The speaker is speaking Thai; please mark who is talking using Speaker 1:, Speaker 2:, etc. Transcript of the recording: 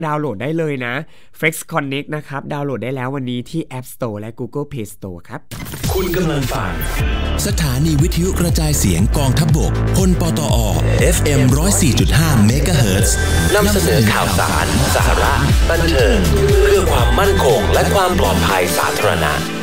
Speaker 1: ดาวน์โหลดได้เลยนะ Flex Connect นะครับดาวน์โหลดได้แล้ววันนี้ที่ App Store และ Google Play Store ครับ
Speaker 2: คุณกำลังฟังสถานีวิทยุกระจายเสียงกองทัพบกพลปตอ FM 104.5 เมกะเฮิรตซ์นำเสนอข่าวสารสาระบันเทิงเพื่อความมั่นคงและความปลอดภัยสาธารณะ